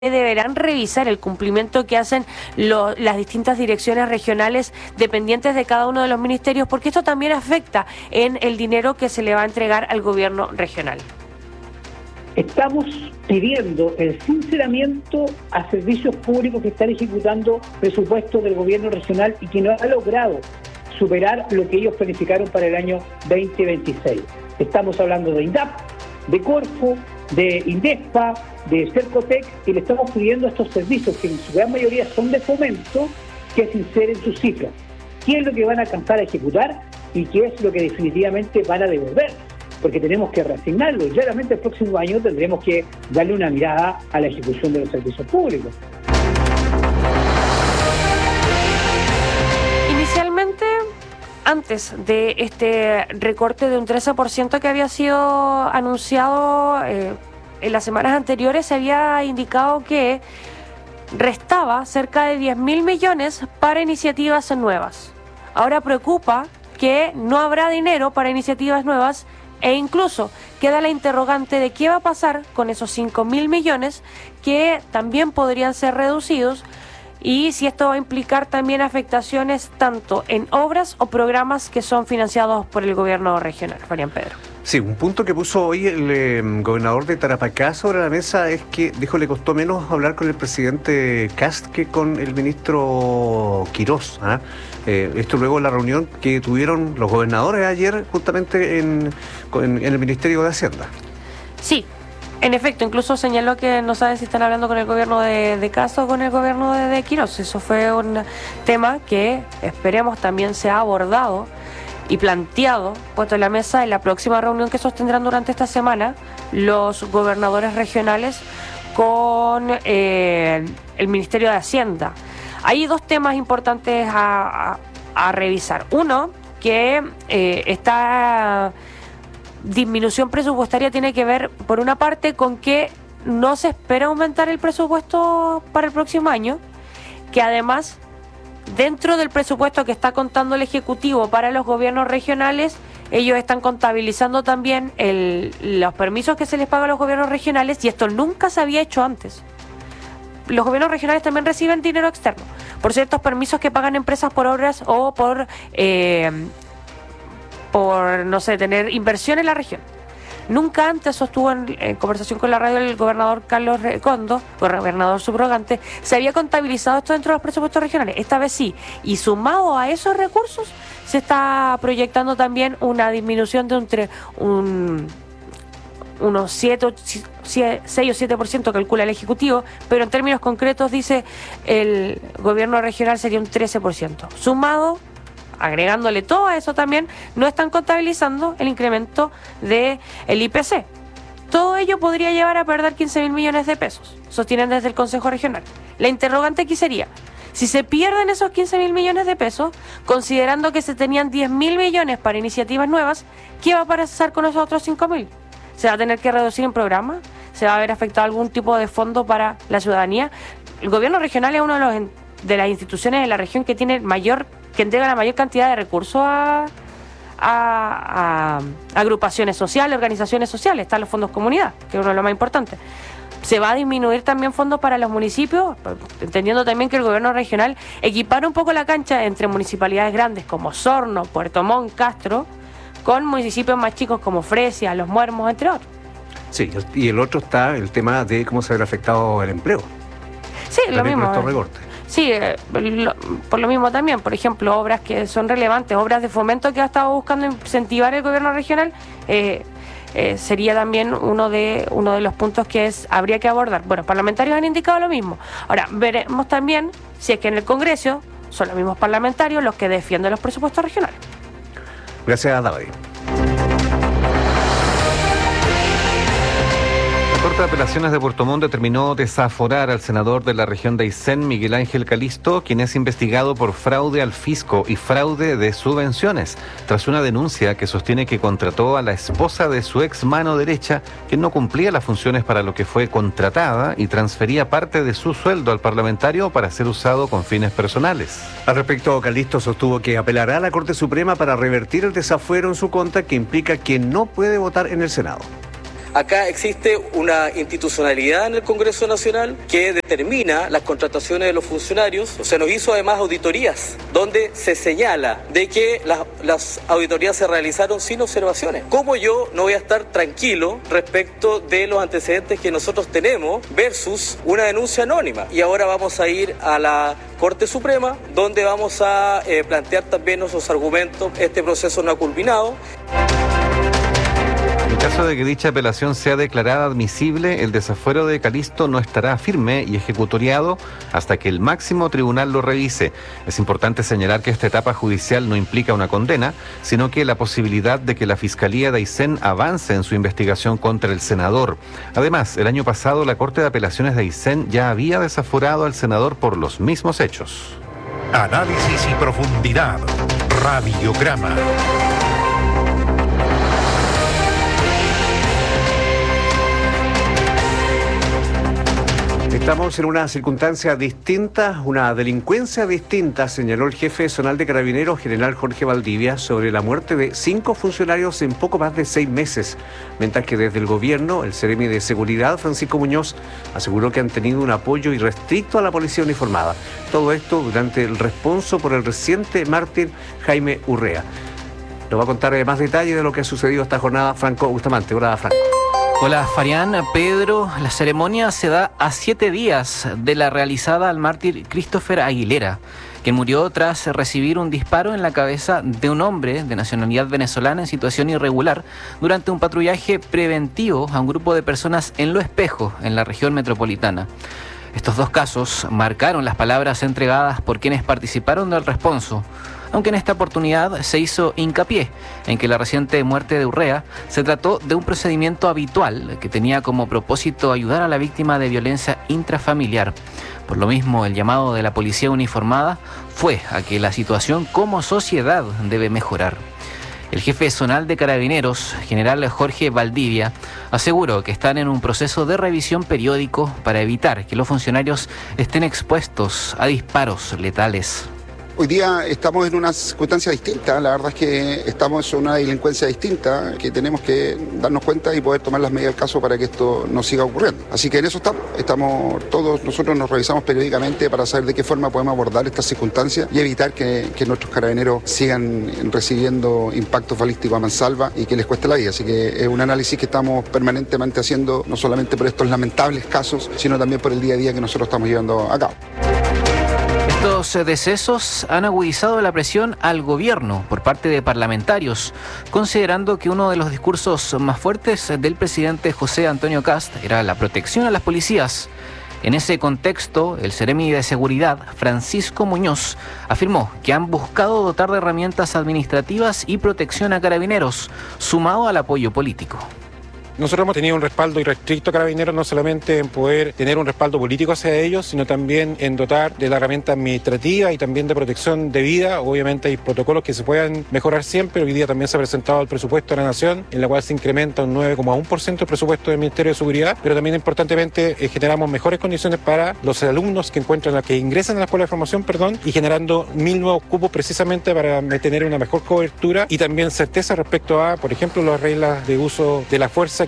deberán revisar el cumplimiento que hacen las distintas direcciones regionales dependientes de cada uno de los ministerios, porque esto también afecta en el dinero que se le va a entregar al gobierno regional. Estamos pidiendo el sinceramiento a servicios públicos que están ejecutando presupuestos del gobierno regional y que no ha logrado superar lo que ellos planificaron para el año 2026. Estamos hablando de INDAP, de Corfo, de INDESPA, de Cercotec, y le estamos pidiendo a estos servicios, que en su gran mayoría son de fomento, que sinceren sus cifras. ¿Qué es lo que van a alcanzar a ejecutar y qué es lo que definitivamente van a devolver? Porque tenemos que reasignarlo y claramente el próximo año tendremos que darle una mirada a la ejecución de los servicios públicos. Inicialmente, antes de este recorte de un 13% que había sido anunciado en las semanas anteriores, se había indicado que restaba cerca de 10.000 millones para iniciativas nuevas. Ahora preocupa que no habrá dinero para iniciativas nuevas e incluso queda la interrogante de qué va a pasar con esos 5.000 millones que también podrían ser reducidos, y si esto va a implicar también afectaciones tanto en obras o programas que son financiados por el gobierno regional. Fabián Pedro. Sí, un punto que puso hoy el gobernador de Tarapacá sobre la mesa es que dijo le costó menos hablar con el presidente Kast que con el ministro Quirós. Esto luego de la reunión que tuvieron los gobernadores ayer justamente en el Ministerio de Hacienda. Sí. En efecto, incluso señaló que no saben si están hablando con el gobierno de Kast o con el gobierno de Quirós. Eso fue un tema que esperemos también sea abordado y planteado, puesto en la mesa en la próxima reunión que sostendrán durante esta semana los gobernadores regionales con el Ministerio de Hacienda. Hay dos temas importantes a revisar. Uno, que esta disminución presupuestaria tiene que ver, por una parte, con que no se espera aumentar el presupuesto para el próximo año, que además, dentro del presupuesto que está contando el Ejecutivo para los gobiernos regionales, ellos están contabilizando también los permisos que se les paga a los gobiernos regionales, y esto nunca se había hecho antes. Los gobiernos regionales también reciben dinero externo por ciertos permisos que pagan empresas por obras o por no sé, tener inversión en la región. Nunca antes sostuvo en conversación con la radio el gobernador Carlos Recondo, gobernador subrogante, se había contabilizado esto dentro de los presupuestos regionales. Esta vez sí, y sumado a esos recursos se está proyectando también una disminución de unos 6 o 7% calcula el Ejecutivo, pero en términos concretos dice el gobierno regional sería un 13%. Sumado, agregándole todo a eso también, no están contabilizando el incremento del IPC. Todo ello podría llevar a perder 15.000 millones de pesos, sostienen desde el Consejo Regional. La interrogante aquí sería, si se pierden esos 15.000 millones de pesos, considerando que se tenían 10.000 millones para iniciativas nuevas, ¿qué va a pasar con esos otros 5.000? ¿Se va a tener que reducir en programa? ¿Se va a ver afectado algún tipo de fondo para la ciudadanía? El gobierno regional es una de las instituciones de la región que entrega la mayor cantidad de recursos a agrupaciones sociales, organizaciones sociales. Están los fondos comunidad, que es uno de los más importantes. Se va a disminuir también fondos para los municipios, entendiendo también que el gobierno regional equipara un poco la cancha entre municipalidades grandes como Osorno, Puerto Montt, Castro, con municipios más chicos como Fresia, Los Muermos, entre otros. Sí, y el otro está el tema de cómo se habrá afectado el empleo. Sí, lo mismo. Con estos recortes. Sí, por lo mismo también, por ejemplo, obras que son relevantes, obras de fomento que ha estado buscando incentivar el gobierno regional, sería también uno de los puntos que habría que abordar. Bueno, parlamentarios han indicado lo mismo. Ahora, veremos también si es que en el Congreso son los mismos parlamentarios los que defienden los presupuestos regionales. Gracias, David. La Corte de Apelaciones de Puerto Montt determinó desaforar al senador de la región de Aysén, Miguel Ángel Calisto, quien es investigado por fraude al fisco y fraude de subvenciones, tras una denuncia que sostiene que contrató a la esposa de su ex mano derecha, que no cumplía las funciones para lo que fue contratada y transfería parte de su sueldo al parlamentario para ser usado con fines personales. Al respecto, Calisto sostuvo que apelará a la Corte Suprema para revertir el desafuero en su contra, que implica que no puede votar en el Senado. Acá existe una institucionalidad en el Congreso Nacional que determina las contrataciones de los funcionarios. O sea, nos hizo además auditorías donde se señala de que las auditorías se realizaron sin observaciones. ¿Cómo yo no voy a estar tranquilo respecto de los antecedentes que nosotros tenemos versus una denuncia anónima? Y ahora vamos a ir a la Corte Suprema, donde vamos a plantear también nuestros argumentos. Este proceso no ha culminado. En caso de que dicha apelación sea declarada admisible, el desafuero de Calisto no estará firme y ejecutoriado hasta que el máximo tribunal lo revise. Es importante señalar que esta etapa judicial no implica una condena, sino que la posibilidad de que la Fiscalía de Aysén avance en su investigación contra el senador. Además, el año pasado la Corte de Apelaciones de Aysén ya había desaforado al senador por los mismos hechos. Análisis y profundidad. Radiograma. Estamos en una circunstancia distinta, una delincuencia distinta, señaló el jefe zonal de Carabineros, general Jorge Valdivia, sobre la muerte de 5 funcionarios en poco más de 6 meses, mientras que desde el gobierno, el Seremi de Seguridad, Francisco Muñoz, aseguró que han tenido un apoyo irrestricto a la policía uniformada. Todo esto durante el responso por el reciente mártir Jaime Urrea. Nos va a contar más detalles de lo que ha sucedido esta jornada Franco Bustamante. Hola, Franco. Hola Farián, Pedro. La ceremonia se da a 7 días de la realizada al mártir Christopher Aguilera, que murió tras recibir un disparo en la cabeza de un hombre de nacionalidad venezolana en situación irregular durante un patrullaje preventivo a un grupo de personas en Lo Espejo, en la región metropolitana. Estos 2 casos marcaron las palabras entregadas por quienes participaron del responso, aunque en esta oportunidad se hizo hincapié en que la reciente muerte de Urrea se trató de un procedimiento habitual que tenía como propósito ayudar a la víctima de violencia intrafamiliar. Por lo mismo, el llamado de la policía uniformada fue a que la situación como sociedad debe mejorar. El jefe zonal de Carabineros, general Jorge Valdivia, aseguró que están en un proceso de revisión periódico para evitar que los funcionarios estén expuestos a disparos letales. Hoy día estamos en una circunstancia distinta, la verdad es que estamos en una delincuencia distinta que tenemos que darnos cuenta y poder tomar las medidas del caso para que esto no siga ocurriendo. Así que en eso estamos todos, nosotros nos revisamos periódicamente para saber de qué forma podemos abordar estas circunstancias y evitar que nuestros carabineros sigan recibiendo impactos balísticos a mansalva y que les cueste la vida. Así que es un análisis que estamos permanentemente haciendo, no solamente por estos lamentables casos, sino también por el día a día que nosotros estamos llevando a cabo. Estos decesos han agudizado la presión al gobierno por parte de parlamentarios, considerando que uno de los discursos más fuertes del presidente José Antonio Kast era la protección a las policías. En ese contexto, el Seremi de Seguridad, Francisco Muñoz, afirmó que han buscado dotar de herramientas administrativas y protección a carabineros, sumado al apoyo político. Nosotros hemos tenido un respaldo irrestricto a Carabineros, no solamente en poder tener un respaldo político hacia ellos, sino también en dotar de la herramienta administrativa y también de protección debida. Obviamente hay protocolos que se puedan mejorar siempre. Hoy día también se ha presentado el presupuesto de la Nación, en la cual se incrementa un 9,1% el presupuesto del Ministerio de Seguridad, pero también importantemente generamos mejores condiciones para los alumnos que ingresan a la escuela de formación, y generando 1.000 nuevos cupos precisamente para tener una mejor cobertura y también certeza respecto a, por ejemplo, las reglas de uso de la fuerza.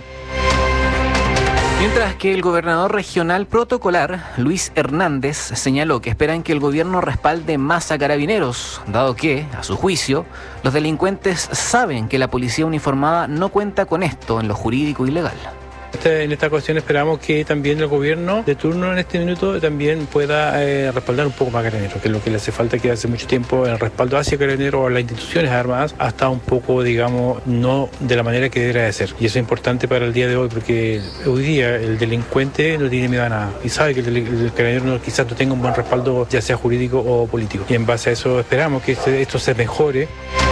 Mientras que el gobernador regional protocolar, Luis Hernández, señaló que esperan que el gobierno respalde más a carabineros, dado que, a su juicio, los delincuentes saben que la policía uniformada no cuenta con esto en lo jurídico y legal. En esta ocasión esperamos que también el gobierno de turno en este minuto también pueda respaldar un poco más a Carabineros, que es lo que le hace falta, que hace mucho tiempo el respaldo hacia Carabineros o las instituciones armadas ha estado un poco, digamos, no de la manera que debería de ser. Y eso es importante para el día de hoy, porque hoy día el delincuente no tiene miedo a nada y sabe que el Carabinero quizás no tenga un buen respaldo, ya sea jurídico o político. Y en base a eso esperamos que esto se mejore.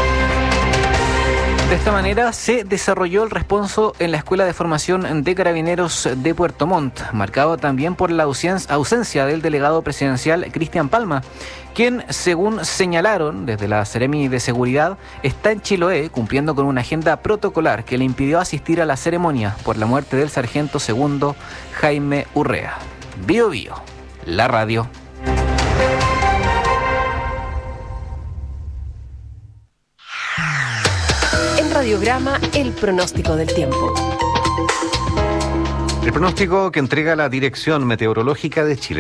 De esta manera se desarrolló el responso en la Escuela de Formación de Carabineros de Puerto Montt, marcado también por la ausencia del delegado presidencial Cristian Palma, quien, según señalaron desde la Seremi de Seguridad, está en Chiloé cumpliendo con una agenda protocolar que le impidió asistir a la ceremonia por la muerte del sargento segundo Jaime Urrea. Bio Bio, la radio. Radiograma, el pronóstico del tiempo. El pronóstico que entrega la Dirección Meteorológica de Chile.